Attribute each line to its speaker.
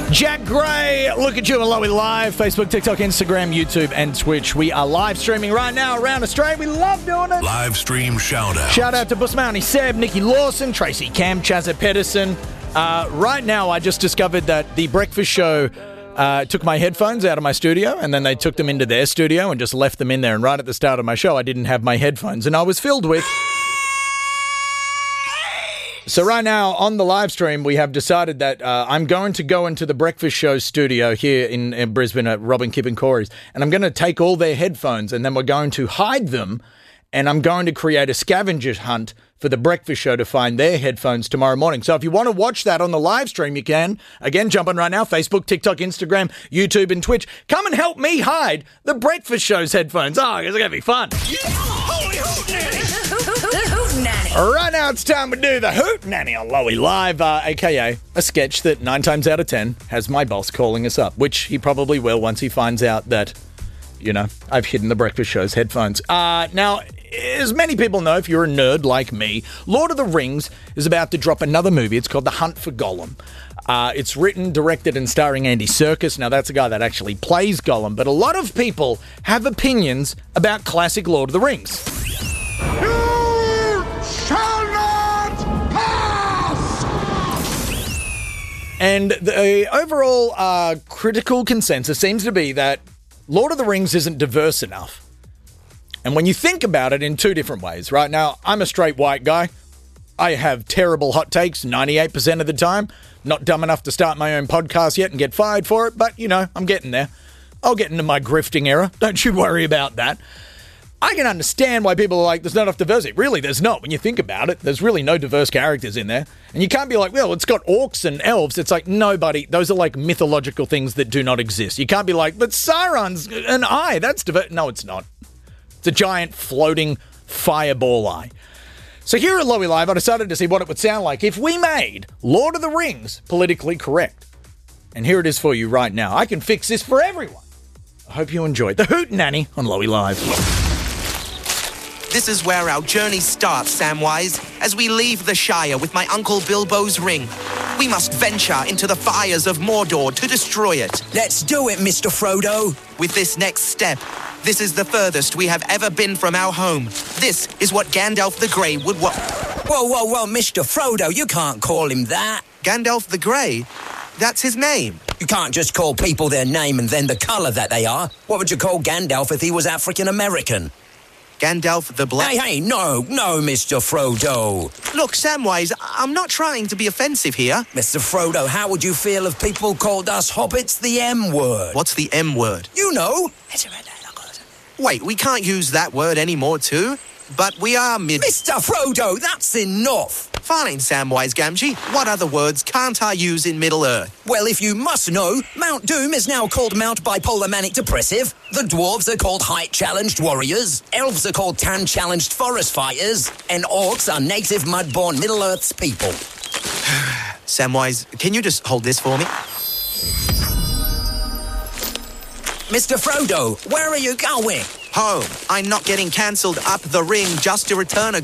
Speaker 1: Jack Gray, look at you and Lowy Live. Facebook, TikTok, Instagram, YouTube, and Twitch. We are live streaming right now around Australia. We love doing it.
Speaker 2: Live stream shout out.
Speaker 1: Shout out to Busmounty Seb, Nikki Lawson, Tracy Cam, Chazza Pedersen. Right now, I just discovered that the breakfast show took my headphones out of my studio, and then they took them into their studio and just left them in there. And right at the start of my show, I didn't have my headphones, and I was filled with... So right now, on the live stream, we have decided that I'm going to go into the breakfast show studio here in Brisbane at Robin, Kip and Corey's, and I'm going to take all their headphones, and then we're going to hide them, and I'm going to create a scavenger hunt for the breakfast show to find their headphones tomorrow morning. So if you want to watch that on the live stream, you can. Again, jump on right now, Facebook, TikTok, Instagram, YouTube, and Twitch. Come and help me hide the breakfast show's headphones. Oh, it's going to be fun.
Speaker 3: Holy hoot nanny! Hoot nanny!
Speaker 1: Right now, it's time to do the Hoot Nanny on Lowy Live, a.k.a. a sketch that 9 times out of 10 has my boss calling us up, which he probably will once he finds out that, you know, I've hidden the breakfast show's headphones. Now, as many people know, if you're a nerd like me, Lord of the Rings is about to drop another movie. It's called The Hunt for Gollum. It's written, directed, and starring Andy Serkis. Now, that's a guy that actually plays Gollum, but a lot of people have opinions about classic Lord of the Rings. And the overall critical consensus seems to be that Lord of the Rings isn't diverse enough. And when you think about it in two different ways, right? Now, I'm a straight white guy. I have terrible hot takes 98% of the time. Not dumb enough to start my own podcast yet and get fired for it, but, you know, I'm getting there. I'll get into my grifting era. Don't you worry about that. I can understand why people are like, there's not enough diversity. Really, there's not. When you think about it, there's really no diverse characters in there. And you can't be like, well, it's got orcs and elves. It's like, nobody. Those are like mythological things that do not exist. You can't be like, but Sauron's an eye. That's diverse. No, it's not. It's a giant floating fireball eye. So here at Lowy Live, I decided to see what it would sound like if we made Lord of the Rings politically correct. And here it is for you right now. I can fix this for everyone. I hope you enjoyed the Hoot Nanny on Lowy Live.
Speaker 4: This is where our journey starts, Samwise, as we leave the Shire with my Uncle Bilbo's ring. We must venture into the fires of Mordor to destroy it.
Speaker 5: Let's do it, Mr. Frodo.
Speaker 4: With this next step, this is the furthest we have ever been from our home. This is what Gandalf the Grey would want.
Speaker 5: Whoa, Mr. Frodo, you can't call him that.
Speaker 4: Gandalf the Grey? That's his name.
Speaker 5: You can't just call people their name and then the colour that they are. What would you call Gandalf if he was African-American?
Speaker 4: Gandalf the Black...
Speaker 5: Hey, no, Mr. Frodo.
Speaker 4: Look, Samwise, I'm not trying to be offensive here.
Speaker 5: Mr. Frodo, how would you feel if people called us hobbits the M-word?
Speaker 4: What's the M-word?
Speaker 5: You know.
Speaker 4: Wait, we can't use that word anymore too? But we are
Speaker 5: Mr. Frodo, that's enough.
Speaker 4: Fine, Samwise Gamgee. What other words can't I use in Middle-earth?
Speaker 5: Well, if you must know, Mount Doom is now called Mount Bipolar Manic Depressive. The dwarves are called Height-Challenged Warriors. Elves are called Tan-Challenged Forest Fighters. And orcs are native mud-born Middle-earth's people.
Speaker 4: Samwise, can you just hold this for me?
Speaker 5: Mr. Frodo, where are you going?
Speaker 4: Home. I'm not getting cancelled up the ring just to return a